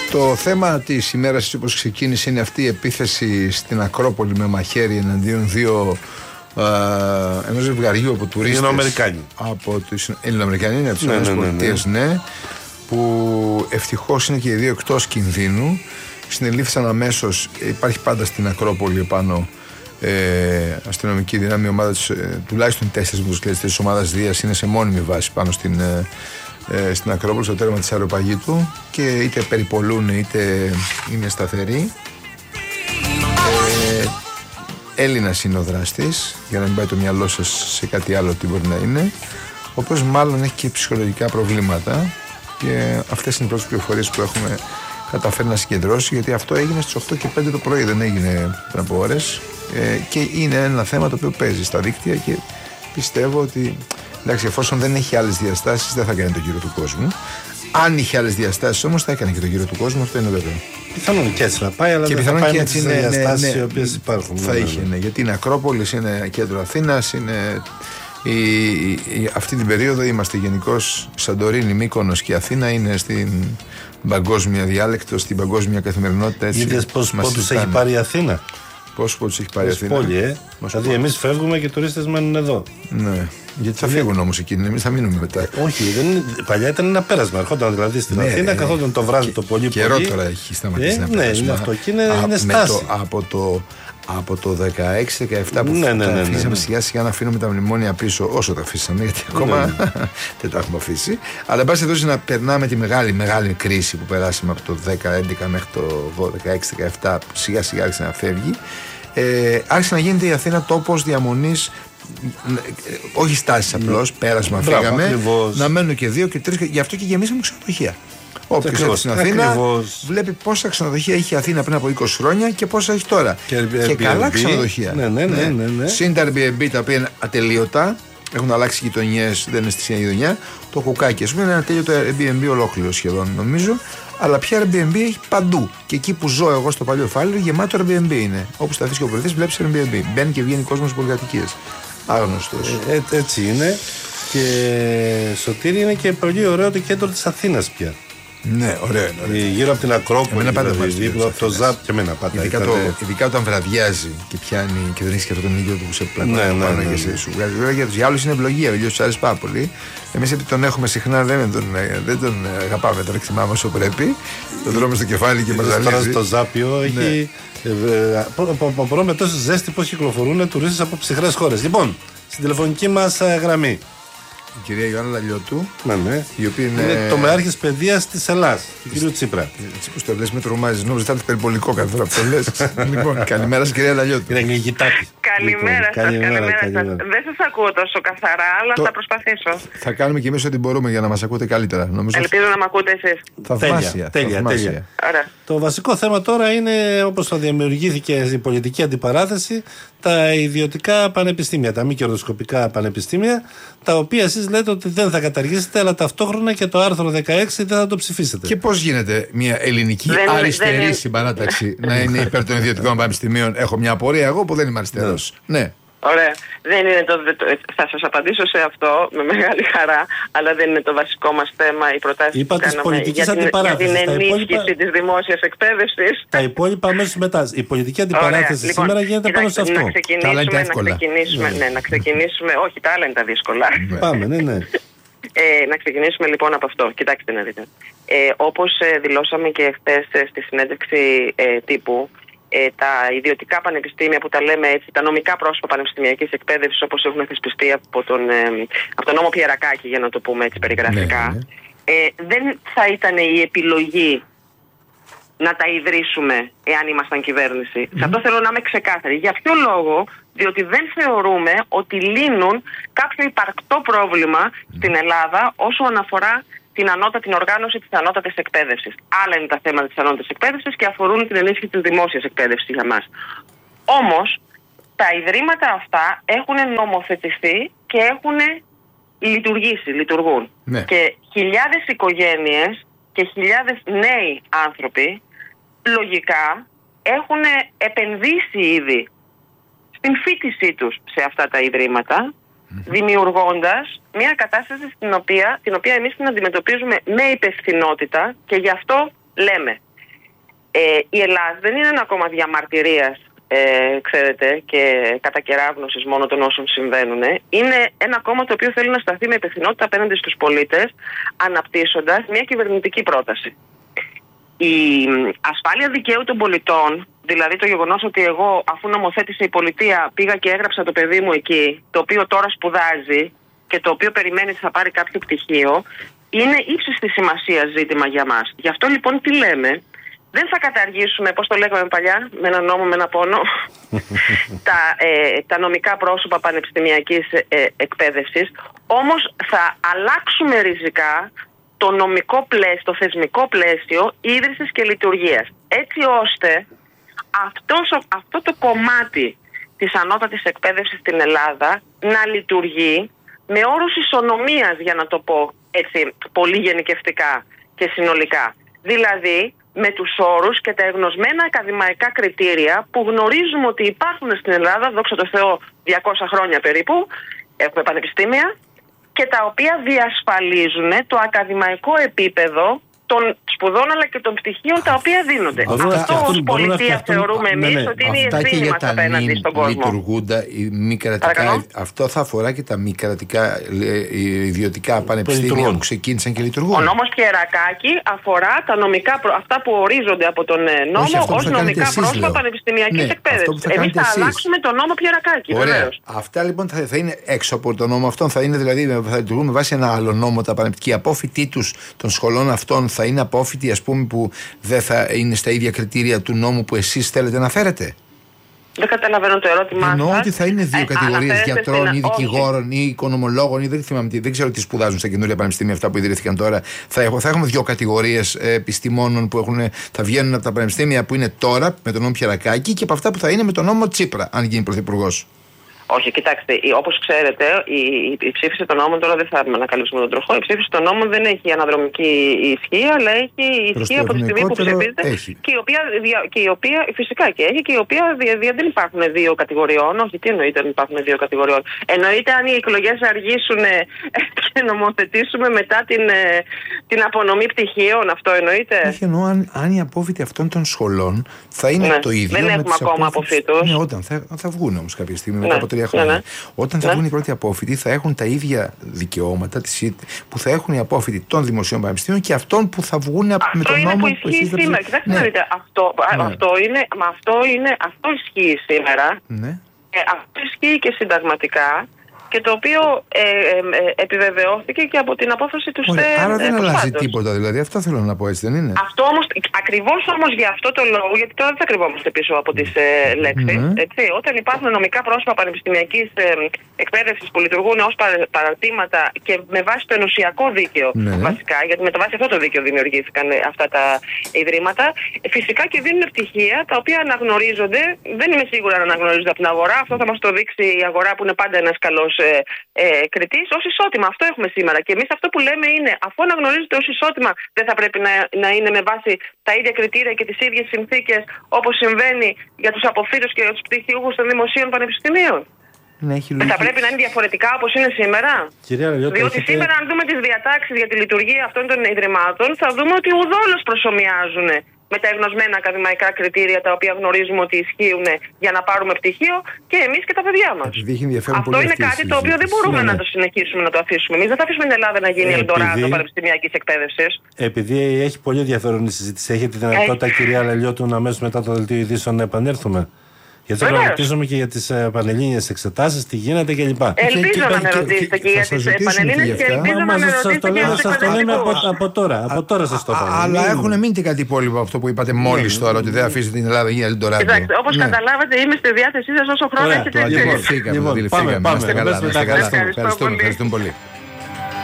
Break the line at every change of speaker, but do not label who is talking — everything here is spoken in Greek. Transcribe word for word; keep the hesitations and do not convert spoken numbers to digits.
Το θέμα της ημέρας, όπως ξεκίνησε, είναι αυτή η επίθεση στην Ακρόπολη με μαχαίρι εναντίον δύο ενός ζευγαριού από τουρίστες.
Ελληνοαμερικάνοι.
Από τους Ελληνοαμερικάνοι, είναι από τις
ναι,
ΗΠΑ, ναι, ναι, ναι, που ευτυχώς είναι και οι δύο εκτός κινδύνου. Συνελήφθησαν αμέσως. Υπάρχει πάντα στην Ακρόπολη επάνω ε, αστυνομική δύναμη, ομάδα της, ε, τουλάχιστον τέσσερις μοτοσυκλέτες της ομάδας Δίας είναι σε μόνιμη βάση πάνω στην, ε, ε, στην Ακρόπολη, στο τέρμα της Αεροπαγήτου, και είτε περιπολούν είτε είναι σταθεροί. Ε, Έλληνας είναι ο δράστης, για να μην πάει το μυαλό σας σε κάτι άλλο τι μπορεί να είναι, ο οποίος μάλλον έχει και ψυχολογικά προβλήματα, και αυτές είναι οι πρώτες πληροφορίες που έχουμε καταφέρει να συγκεντρώσει, γιατί αυτό έγινε στις οκτώ και πέντε το πρωί, δεν έγινε πριν από ώρες, ε, και είναι ένα θέμα το οποίο παίζει στα δίκτυα, και πιστεύω ότι, εντάξει, εφόσον δεν έχει άλλες διαστάσεις δεν θα κάνει τον γύρο του κόσμου. Αν είχε άλλες διαστάσεις όμως θα έκανε και τον γύρο του κόσμου, αυτό είναι βέβαιο.
Πιθανόν και έτσι θα πάει, αλλά
και
δεν θα πάει με τις
είναι,
διαστάσεις,
ναι, ναι,
οι οποίες υπάρχουν.
Θα
ναι,
είχε, ναι, γιατί είναι Ακρόπολης, είναι κέντρο Αθήνας, είναι η, η, η, αυτή την περίοδο είμαστε γενικώς Σαντορίνη, Μύκονος και Αθήνα είναι στην παγκόσμια διάλεκτο, στην παγκόσμια καθημερινότητα.
Είδες πόσους πόντους έχει πάρει η Αθήνα?
Πόσους πόντους έχει πάρει η Αθήνα?
Πόλη, ε. Δηλαδή εμείς φεύγουμε και οι τουρίστες μένουν εδώ.
Ναι. Γιατί θα φύγουν όμως εκείνοι, εμείς θα μείνουμε μετά.
Όχι, δεν είναι, παλιά ήταν ένα πέρασμα. Ερχόταν δηλαδή στην
ναι,
Αθήνα,
ε,
καθόταν το βράδυ το πολύ
καιρό
πολύ.
Τώρα έχει σταματήσει
ε,
ένα
ναι,
πέρασμα.
είναι αυτό και είναι,
Α,
είναι στάση.
Το, από το, από το δεκαέξι δεκαεπτά που
ναι, ναι, ναι, ναι,
αφήσαμε
ναι.
σιγά σιγά να αφήνουμε τα μνημόνια πίσω, όσο τα αφήσαμε, γιατί ακόμα ναι, ναι. δεν τα έχουμε αφήσει. Αλλά εν πάση περιπτώσει να περνάμε τη μεγάλη, μεγάλη κρίση που περάσαμε από το δέκα έντεκα μέχρι το δεκαέξι δεκαεπτά, που σιγά σιγά άρχισε να φεύγει. Ε, άρχισε να γίνεται η Αθήνα τόπος διαμονής, όχι στάσεις απλώς, πέρασμα,
Μπράβο,
φύγαμε,
ακριβώς.
να μένουν και δύο και τρεις, γι' αυτό και γεμίσαμε ξενοδοχεία. Όποιος έρθει στην Αθήνα
ακριβώς.
βλέπει πόσα ξενοδοχεία είχε η Αθήνα πριν από είκοσι χρόνια και πόσα έχει τώρα.
Και,
και καλά ξενοδοχεία.
Ναι, ναι, ναι, ναι, ναι.
Συν τα Airbnb τα οποία είναι ατελείωτα, έχουν αλλάξει γειτονιές, δεν είναι στη ίδια γειτονιά. Το κουκάκι, ας πούμε, είναι ένα ατέλειωτο Airbnb ολόκληρο σχεδόν, νομίζω. Αλλά πια Airbnb έχει παντού. Και εκεί που ζω εγώ στο παλιό Φάληρο, γεμάτο Airbnb είναι. Όπου σταθεί και ο πολιτής, βλέπει Airbnb. Μπαίνει και βγαίνει κόσμος πολυκατοικίες. Άγνωστος.
Ε, ε, έτσι είναι. Και Σωτήρη, είναι και πολύ ωραίο το κέντρο της Αθήνας πια.
Ναι, ωραίο είναι. Ωραίο.
Γύρω από την Ακρόπολη,
δηλαδή,
δίπλα από το ΖΑΠ και εμένα πάντα.
Ειδικά,
ήταν...
το, ειδικά όταν βραδιάζει και πιάνει και δεν έχει και αυτό τον ήλιο που σε πλακώνει
ναι, ναι,
πάνω
ναι, ναι,
και σε σου βγάζει. Βέβαια για τους άλλους είναι ευλογία, ο ήλιος τους αρέσει πάρα πολύ. Εμείς επειδή τον έχουμε συχνά δεν τον, δεν τον αγαπάμε, τον εκτιμάμε όσο πρέπει. Τον τρώμε στο κεφάλι και μας ζαλίζει.
Τώρα στο Ζάπιο έχει. Απορώ με τόση ζέστη πώς κυκλοφορούν τουρίστες από ψυχρές χώρες. Λοιπόν, στην τηλεφωνική μας γραμμή
η κυρία Ιωάννα Λαλιώτου,
ναι, ναι.
η οποία είναι,
είναι τομεάρχης παιδείας της Ελλάς, του κυρίου Τσίπρα.
Έτσι που το λες με τρομάζεις, νόμιζα ότι θα είναι περιπολικό κάθε φορά που το λες. Λοιπόν, καλημέρα σας κυρία Λαλιώτου.
Είναι γλυκητάτη.
Καλημέρα σας, καλημέρα σας. Δεν σας ακούω τόσο καθαρά, αλλά το... θα προσπαθήσω.
Θα κάνουμε και εμείς ό,τι μπορούμε για να μας ακούτε καλύτερα. Νομίζω...
Ελπίζω να με ακούτε εσείς.
Θαυμάσια.
Τέλεια,
θαυμάσια.
τέλεια. Ωραία. Το βασικό θέμα τώρα είναι, όπως θα δημιουργήθηκε η πολιτική αντιπαράθεση, τα ιδιωτικά πανεπιστήμια, τα μη κερδοσκοπικά πανεπιστήμια, τα οποία εσείς λέτε ότι δεν θα καταργήσετε, αλλά ταυτόχρονα και το άρθρο δεκαέξι δεν θα το ψηφίσετε.
Και πώς γίνεται μια ελληνική δεν, αριστερή δεν... συμπαράταξη να είναι υπέρ των ιδιωτικών πανεπιστημίων? Έχω μια απορία εγώ που δεν είμαι αριστερός. Ναι. ναι.
Ωραία. Δεν είναι το, θα σας απαντήσω σε αυτό με μεγάλη χαρά, αλλά δεν είναι το βασικό μας θέμα. Οι προτάσεις που κάναμε για την, για την ενίσχυση υπόλοιπα... της δημόσιας εκπαίδευσης.
Τα υπόλοιπα αμέσως μετά. Η πολιτική αντιπαράθεση λοιπόν, σήμερα γίνεται πάνω σε αυτό.
Να ξεκινήσουμε, να ξεκινήσουμε, ναι. Ναι, να ξεκινήσουμε, όχι τα άλλα είναι τα δύσκολα.
Πάμε, ναι, ναι.
Ε, να ξεκινήσουμε λοιπόν από αυτό. Κοιτάξτε να δείτε. Ε, όπως ε, δηλώσαμε και χθες ε, στη συνέντευξη ε, τύπου, Ε, τα ιδιωτικά πανεπιστήμια που τα λέμε έτσι, τα νομικά πρόσωπα πανεπιστημιακής εκπαίδευσης όπως έχουν θεσπιστεί από τον, ε, από τον νόμο Πιερακάκη, για να το πούμε έτσι περιγραφικά, ναι, ναι. Ε, δεν θα ήταν η επιλογή να τα ιδρύσουμε εάν ήμασταν κυβέρνηση. Mm. Σε αυτό θέλω να είμαι ξεκάθαρη. Για ποιο λόγο? Διότι δεν θεωρούμε ότι λύνουν κάποιο υπαρκτό πρόβλημα mm. στην Ελλάδα όσον αφορά την ανώτατη οργάνωση της ανώτατης εκπαίδευσης. Άλλα είναι τα θέματα της ανώτατης εκπαίδευσης και αφορούν την ενίσχυση της δημόσιας εκπαίδευσης για μας. Όμως, τα ιδρύματα αυτά έχουν νομοθετηθεί και έχουν λειτουργήσει, λειτουργούν. Ναι. Και χιλιάδες οικογένειες και χιλιάδες νέοι άνθρωποι λογικά έχουν επενδύσει ήδη στην φοιτησή τους σε αυτά τα ιδρύματα, δημιουργώντας μια κατάσταση στην οποία, την οποία εμείς την αντιμετωπίζουμε με υπευθυνότητα και γι' αυτό λέμε Ε, η Ελλάδα δεν είναι ένα κόμμα διαμαρτυρίας, ε, ξέρετε, και κατακεράβνωσης μόνο των όσων συμβαίνουν. Είναι ένα κόμμα το οποίο θέλει να σταθεί με υπευθυνότητα απέναντι στους πολίτες, αναπτύσσοντας μια κυβερνητική πρόταση. Η ασφάλεια δικαίου των πολιτών, δηλαδή το γεγονός ότι εγώ, αφού νομοθέτησε η πολιτεία, πήγα και έγραψα το παιδί μου εκεί, το οποίο τώρα σπουδάζει και το οποίο περιμένει ότι θα πάρει κάποιο πτυχίο, είναι ύψης της σημασίας ζήτημα για μας. Γι' αυτό λοιπόν τι λέμε, δεν θα καταργήσουμε, πώς το λέγαμε παλιά, με ένα νόμο, με ένα πόνο, τα, ε, τα νομικά πρόσωπα πανεπιστημιακής ε, εκπαίδευσης, όμως θα αλλάξουμε ριζικά το νομικό πλαίσιο, το θεσμικό πλαίσιο ίδρυσης και λειτουργίας. Έτσι ώστε αυτός, αυτό το κομμάτι της ανώτατης εκπαίδευσης στην Ελλάδα να λειτουργεί με όρους ισονομίας, για να το πω έτσι πολύ γενικευτικά και συνολικά. Δηλαδή με τους όρους και τα εγνωσμένα ακαδημαϊκά κριτήρια που γνωρίζουμε ότι υπάρχουν στην Ελλάδα, δόξα τω Θεώ, διακόσια χρόνια περίπου, έχουμε πανεπιστήμια, και τα οποία διασφαλίζουν το ακαδημαϊκό επίπεδο των σπουδών αλλά και των πτυχίων τα οποία δίνονται.
Αυτά,
αυτό
αυτό,
ως πολιτεία θεωρούμε
ναι,
εμείς
ναι,
ότι είναι η
αυτά
ευθύνη μας απέναντι στον κόσμο.
Λειτουργούντα, οι μη κρατικά, αυτό θα αφορά και τα μη κρατικά ιδιωτικά πανεπιστήμια που ξεκίνησαν και λειτουργούν.
Ο νόμος Πιερακάκη αφορά τα νομικά προ... αυτά που ορίζονται από τον νόμο ως νομικά πρόσωπα πανεπιστημιακής
ναι,
εκπαίδευσης. Εμείς θα εσείς. αλλάξουμε τον νόμο Πιερακάκη.
Ωραία.
Βεβαίως.
Αυτά λοιπόν θα, θα είναι έξω από τον νόμο αυτόν, θα είναι δηλαδή, θα λειτουργούν με βάση ένα άλλο νόμο τα πανεπιστήμια. Οι απόφοιτοι τους των σχολών αυτών θα είναι απόφοιτοι, ας πούμε, που δεν θα είναι στα ίδια κριτήρια του νόμου που εσείς θέλετε να φέρετε.
Δεν καταλαβαίνω το ερώτημά σας.
Εννοώ ότι θα είναι δύο
ε,
κατηγορίες γιατρών
στην...
ή δικηγόρων ή οικονομολόγων ή δεν θυμάμαι τι. Δεν ξέρω τι σπουδάζουν στα καινούργια πανεπιστήμια αυτά που ιδρύθηκαν τώρα. Θα, έχω, θα έχουμε δύο κατηγορίες επιστημόνων που έχουν, θα βγαίνουν από τα πανεπιστήμια που είναι τώρα με τον νόμο Πιερακάκη και από αυτά που θα είναι με τον νόμο Τσίπρα, αν γίνει πρωθυπουργός.
Όχι, κοιτάξτε, όπως ξέρετε, η, η, η ψήφιση των νόμων, τώρα δεν θα ανακαλύψουμε τον τροχό, η ψήφιση των νόμων δεν έχει αναδρομική ισχύ, αλλά έχει ισχύ από τη στιγμή που ψηφίζεται. Και η οποία, και η οποία, φυσικά και έχει, και η οποία δια, δια, δεν υπάρχουν δύο κατηγοριών. Όχι, τι εννοείται δεν υπάρχουν δύο κατηγοριών. Εννοείται αν οι εκλογές αργήσουν και νομοθετήσουμε μετά την, την απονομή πτυχίων, αυτό εννοείται.
Όχι, εννοώ αν, αν οι απόφοιτοι αυτών των σχολών θα είναι ναι, το ίδιο.
Δεν
με
έχουμε ακόμα αποφύτους.
Ναι, όταν θα, θα βγουν όμως κάποια στιγμή μετά
ναι.
από τρία χρόνια. Ναι, ναι. Όταν θα
ναι.
βγουν οι πρώτοι απόφοιτοι, θα έχουν τα ίδια δικαιώματα που θα έχουν οι απόφοιτοι των δημοσίων πανεπιστήμιων και αυτών που θα βγουν
αυτό
με τον νόμο
που, που εσείς δεν
σήμερα.
Κοιτάξτε, ναι. δείτε, αυτό, ναι. αυτό, είναι, αυτό, είναι, αυτό ισχύει σήμερα.
Ναι.
Ε, αυτό ισχύει και συνταγματικά. Και το οποίο ε, ε, ε, επιβεβαιώθηκε και από την απόφαση του ΣΤΕ.
Άρα δεν
ε,
αλλάζει τίποτα, δηλαδή. Αυτό θέλω να πω, έτσι δεν είναι.
Αυτό όμως, ακριβώς όμως για αυτό το λόγο, γιατί τώρα δεν θα κρυβόμαστε πίσω από τις ε, λέξεις. Mm-hmm. Έτσι, όταν υπάρχουν νομικά πρόσωπα πανεπιστημιακής ε, εκπαίδευσης που λειτουργούν ως παρατήματα και με βάση το ενωσιακό δίκαιο, mm-hmm. βασικά, γιατί με το βάση αυτό το δίκαιο δημιουργήθηκαν αυτά τα ιδρύματα, φυσικά και δίνουν πτυχία τα οποία αναγνωρίζονται, δεν είμαι σίγουρα να αναγνωρίζονται από την αγορά. Αυτό θα μας το δείξει η αγορά που είναι πάντα ένας καλός Ε, ε, κριτής ως ισότιμα. Αυτό έχουμε σήμερα. Και εμείς αυτό που λέμε είναι, αφού αναγνωρίζεται ως ισότιμα, δεν θα πρέπει να, να είναι με βάση τα ίδια κριτήρια και τις ίδιες συνθήκες όπως συμβαίνει για τους αποφύτους και για τους πτυχιούχους των δημοσίων πανεπιστημίων.
Ναι,
δεν θα πρέπει να είναι διαφορετικά όπως είναι σήμερα.
Κυρία Λελιώτη,
διότι έχετε... σήμερα, αν δούμε τις διατάξεις για τη λειτουργία αυτών των ιδρυμάτων, θα δούμε ότι ουδόλως προσομοιάζουν με τα εγνωσμένα ακαδημαϊκά κριτήρια τα οποία γνωρίζουμε ότι ισχύουν για να πάρουμε πτυχίο και εμείς και τα παιδιά μας. Αυτό είναι κάτι το οποίο δεν μπορούμε ναι. να το συνεχίσουμε να το αφήσουμε. Εμείς δεν θα αφήσουμε την Ελλάδα να γίνει Ελντοράντο πανεπιστημιακής εκπαίδευσης.
Επειδή έχει πολύ ενδιαφέρον η συζήτηση, έχετε τη δυνατότητα, έχει... κυρία Λελιώτου, αμέσως μετά το δελτίο ειδήσεων να επανέλθουμε. Γιατί θέλω να ρωτήσουμε και για τις πανελλήνιες εξετάσεις, τι γίνεται κλπ.
Ελπίζω να με ρωτήσετε και για τις πανελλήνιες και ελπίζω να με ρωτήσετε και για τις
σας το λέμε από τώρα. Από τώρα σας το λέμε.
Αλλά έχουν μείνει και κάτι υπόλοιπο από αυτό που είπατε μόλις τώρα, ότι δεν αφήσετε την Ελλάδα για Ελντοράντο.
Κοιτάξτε, όπως καταλάβατε, είμαι στη διάθεσή σας όσο χρόνο έχετε.
Αντιληφθήκαμε. Πάμε, πάμε. Ευχαριστούμε πολύ.